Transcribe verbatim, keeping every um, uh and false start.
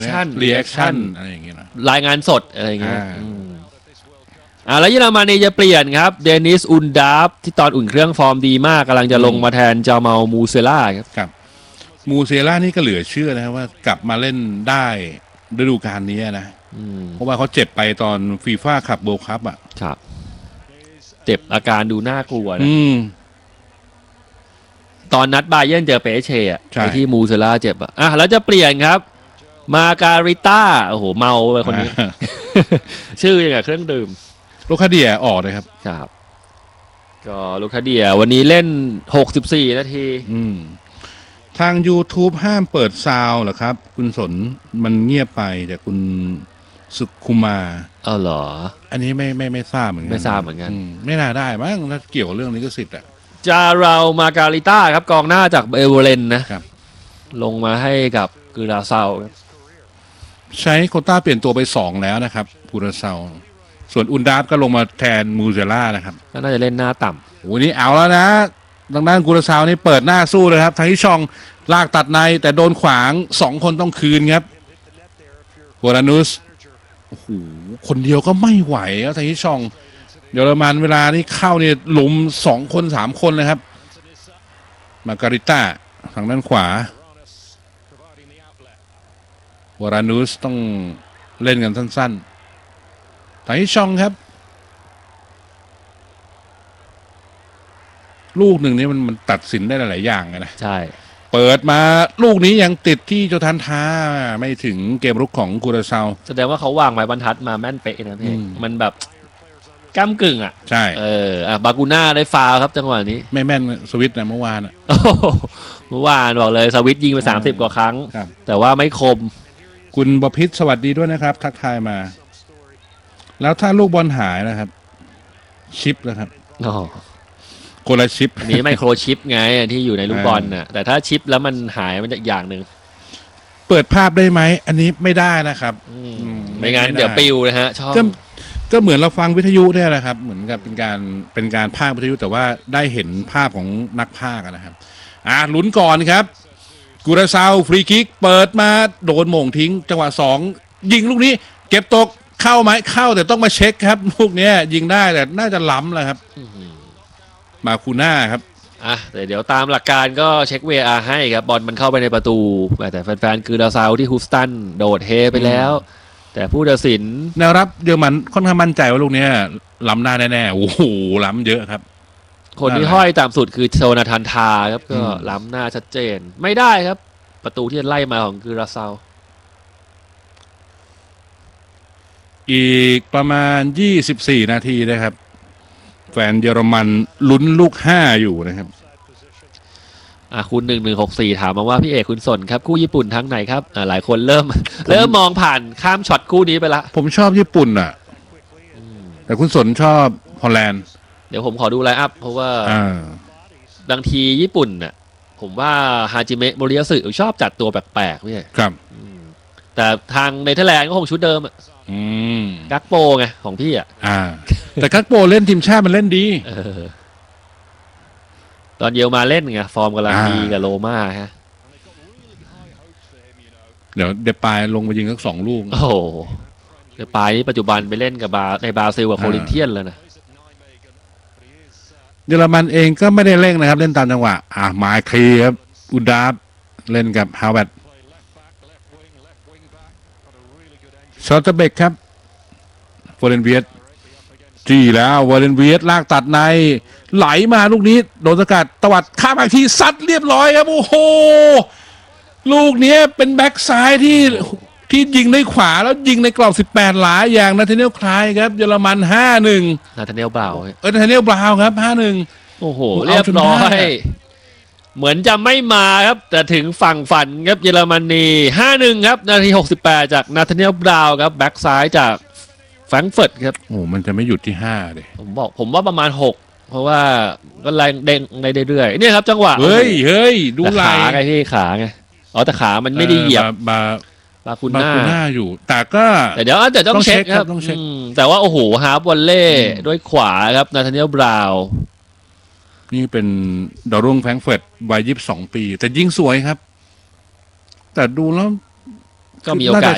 ชั่นรีแอคชั่นอะไรอย่างเงี้ยนะรายงานสดอะไรอย่างเงี้ยอ่าแล้วเยอรมนีจะเปลี่ยนครับเดนิสอุนดาฟที่ตอนอุ่นเครื่องฟอร์มดีมากกำลังจะลงมาแทนจามาลมูเซล่าครับครับมูเซล่านี่ก็เหลือเชื่อนะครับว่ากลับมาเล่นได้ฤดูกาลนี้นะเพราะว่าเขาเจ็บไปตอนฟีฟ่าคัพโบคัพอ่ะครับเจ็บอาการดูน่ากลัวนะตอนนัดบาเยิร์นเจอเปเช่อะไอที่มูเซล่าเจ็บอ่ะอ่ะแล้วจะเปลี่ยนครับมาการิต้าโอ้โหเมาไปคนนี้ ชื่อยังไงเครื่องดื่มลูคาเดียออกเลยครับครับก็ลูคาเดียวันนี้เล่นหกสิบสี่นาทีทาง YouTube ห้ามเปิดซาวเหรอครับคุณสนมันเงียบไปแต่คุณสุคุมาเออเหรออันนี้ไม่ไม่ไม่ทราบเหมือนกันไม่ทราบเหมือนกันไม่น่าได้มั้งถ้าเกี่ยวกับเรื่องลิขสิทธิ์อ่ะจาเรามาการิต้าครับกองหน้าจากเอเวอเรนนะครับลงมาให้กับกูราเซาใช้โควต้าเปลี่ยนตัวไปสองแล้วนะครับกูราเซาส่วนอุนดาฟก็ลงมาแทนมูเซล่านะครับก็น่าจะเล่นหน้าต่ำโอ้นี่เอาแล้วนะทางด้านกูราเซานี่เปิดหน้าสู้เลยครับทางที่ช่องลากตัดในแต่โดนขวางสองคนต้องคืนครับวารานุสโอ้โหคนเดียวก็ไม่ไหวแล้วทางที่ช่องเยอรมันเวลานี่เข้าเนี่ยหลุมสองคนสามคนเลยครับมาการิต้าทางด้านขวาวารานุสต้องเล่นกันสั้นๆทางที่ช่องครับลูกหนึ่งนี้มันมันตัดสินได้หลายอย่างนะใช่เปิดมาลูกนี้ยังติดที่โจทันทาไม่ถึงเกมรุกของกูราเซาแสดงว่าเขาวางไม้บรรทัดมาแม่นเป๊ะนะพี่มันแบบก้ำกึ่งอ่ะใช่เอออ่ะบากูน่าได้ฟาวครับจังหวะนี้ไม่แม่นสวิตนะเมื่อวานอ่ะเมื่อวานบอกเลยสวิตยิงไปสามสิบกว่าครั้งแต่ว่าไม่คมคุณบพิษสวัสดีด้วยนะครับทักทายมาแล้วถ้าลูกบอลหายนะครับชิปนะครับอ๋อคนละชิปนี้ไมโครชิปไงที่อยู่ในลูกบอลน่ะแต่ถ้าชิปแล้วมันหายมันจะอย่างหนึ่งเปิดภาพได้ไหมอันนี้ไม่ได้นะครับไม่งั้นเดี๋ยวปิวนะฮะชอบก็เหมือนเราฟังวิทยุเนี่ยแหละครับเหมือนกับเป็นการเป็นการพากย์วิทยุแต่ว่าได้เห็นภาพของนักพากย์นะครับอ่ะลุ้นก่อนครับกูราเซาฟรีคิกเปิดมาโดนโหม่งทิ้งจังหวะสองยิงลูกนี้เก็บตกเข้าไหมเข้าแต่ต้องมาเช็คครับลูกนี้ยิงได้แต่น่าจะล้ำแล้วครับมาคูน่าครับอ่ะแต่เดี๋ยวตามหลักการก็เช็ค วี อาร์ ให้ครับบอลมันเข้าไปในประตูแต่แฟนๆกูราเซาที่ฮูสตันโดดเฮไปแล้วแต่ผู้ตัดสินแนวรับเยอรมันค่อนข้างมั่นใจว่าลูกนี้ล้ำหน้าแน่ๆโอ้โหล้ำเยอะครับคนที่ห้อยต่ำสุดคือโซนาธานทาครับก็ล้ำหน้าชัดเจนไม่ได้ครับประตูที่ไล่มาของกูราเซาอีกประมาณยี่สิบสี่นาทีนะครับแฟนเยอรมันลุ้นลูกห้าอยู่นะครับอ่ะคุณหนึ่งหนึ่งหกสี่ถามมาว่าพี่เอกคุณสนครับคู่ญี่ปุ่นทั้งไหนครับอ่าหลายคนเริ่มเริ่มมองผ่านข้ามช็อตคู่นี้ไปละผมชอบญี่ปุ่นอ่ะแต่คุณสนชอบฮอลแลนด์เดี๋ยวผมขอดูไลน์อัพเพราะว่าบางทีญี่ปุ่นน่ะผมว่าฮาจิเมะโมริยาสึชอบจัดตัวแปลกๆพี่ครับแต่ทางเนเธอร์แลนด์ก็คงชุดเดิมอ่ะกักโปไงของพี่อ่ะแต่กักโปเล่นทีมชาติมันเล่นดีตอนเยลมาเล่นไงฟอร์มกำลังดีกับโรม่าฮะเดี๋ยวเดปายลงมายิงสักสองลูกโอ้โหเดปายนี่ปัจจุบันไปเล่นกับบาในบราซิลกับโคลินเทียนแล้วนะเยอรมันเองก็ไม่ได้เร่งนะครับเล่นตามจังหวะอ่ะมาคลีครับอุดาฟเล่นกับฮาวเวิร์ดชอตเบกครับวอลเลนเวียตจีแล้ววอลเลนเวียตลากตัดในไหลมาลูกนี้โดนสกัดตวัดข้ามมาทีซัดเรียบร้อยครับโอ้โหลูกนี้เป็นแบ็กซ้ายที่ที่ยิงด้วยขวาแล้วยิงในกรอบสิบแปดหลาอย่างนาธาเนียลคลายครับเยอรมัน ห้าหนึ่งนาธาเนียลบราวน์เออนาธาเนียลบราวน์ครับ ห้าหนึ่งโอ้โหเรียบร้อยเหมือนจะไม่มาครับแต่ถึงฝั่งฝันครับเยอรมนี ห้าหนึ่ง ครับนาทีหกสิบแปดจากนาธาเนียลบราวน์ครับแบ็กซ้ายจากแฟรงก์เฟิร์ตครับโอ้มันจะไม่หยุดที่ห้าเลยผมบอกผมว่าประมาณหกเพราะว่าก็แรงเด้งในเรื่อยๆเนี่ยครับจังหวะเฮ้ยเฮ้ยดูขาไงที่ขาไงอ๋อแต่ขามันไม่ได้เหยียบบาบาคุณหน้าอยู่แต่ก็แต่เดี๋ยวแต่ต้องเช็คครับแต่ว่าโอ้โหฮาร์ฟวอลเล่ด้วยขวาครับนาธาเนียลบราวน์นี่เป็นดาวรุ่งแฟรงก์เฟิร์ตวัยยี่สิบสองปีแต่ยิงสวยครับแต่ดูแล้วก็มีโอกาส